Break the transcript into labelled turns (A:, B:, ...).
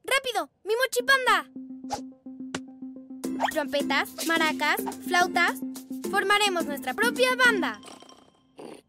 A: ¡Rápido! ¡Mi mochipanda! Trompetas, maracas, flautas. Formaremos nuestra propia banda.